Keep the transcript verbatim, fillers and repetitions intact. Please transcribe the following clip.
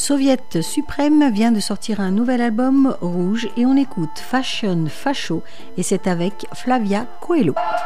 Soviet Suprême vient de sortir un nouvel album, Rouge, et on écoute Fashion Facho, et c'est avec Flavia Coelho.